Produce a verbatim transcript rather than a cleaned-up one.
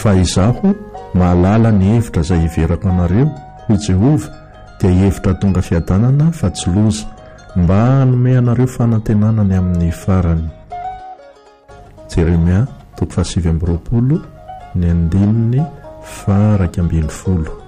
fa izaho mahalala ny hevitra izay hiverako anareo hoy Jehova dia hevitra tonga fiadanana fa tsy loza, mba hanome anareo fanantenanany amin'ny farany. Jeremia toko fahasivy amby roapolo ny andininy faha iraika ambin'ny folo.